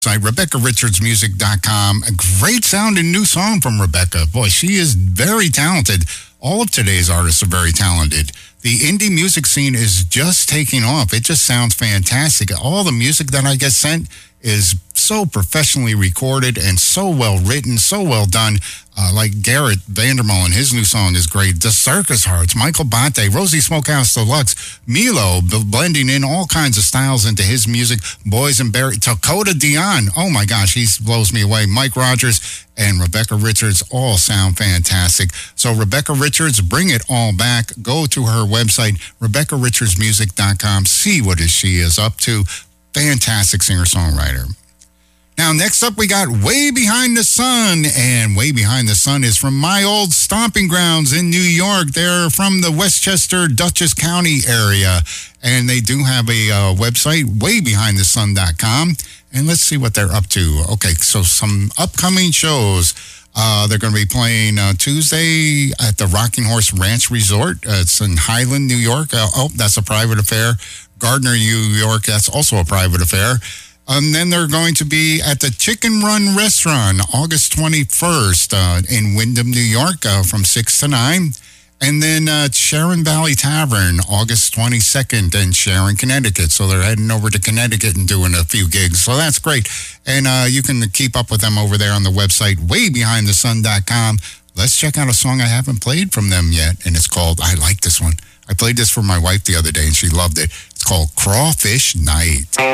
RebeccaRichardsMusic.com. A great sounding new song from Rebecca. Boy, she is very talented. All of today's artists are very talented. The indie music scene is just taking off. It just sounds fantastic. All the music that I get sent is so professionally recorded and so well written, so well done. Like Garrett Vandermolen, his new song is great. The Circus Hearts, Michael Bate, Rosie Smokehouse Deluxe, Milo, blending in all kinds of styles into his music. Boys and Barry, Dakota Dion, oh my gosh, he blows me away. Mike Rogers and Rebecca Richards all sound fantastic. So Rebecca Richards, bring it all back. Go to her website, RebeccaRichardsMusic.com. See what she is up to. Fantastic singer-songwriter. Now, next up, we got Way Behind the Sun. And Way Behind the Sun is from my old stomping grounds in New York. They're from the Westchester, Dutchess County area. And they do have a website, waybehindthesun.com. And let's see what they're up to. Okay, so some upcoming shows. They're going to be playing Tuesday at the Rocking Horse Ranch Resort. It's in Highland, New York. That's a private affair. Gardner, New York, that's also a private affair. And then they're going to be at the Chicken Run Restaurant August 21st in Windham, New York from 6 to 9. And then Sharon Valley Tavern August 22nd in Sharon, Connecticut. So they're heading over to Connecticut and doing a few gigs. So that's great. And you can keep up with them over there on the website, waybehindthesun.com. Let's check out a song I haven't played from them yet. And it's called, I like this one. I played this for my wife the other day and she loved it. It's called Crawfish Night.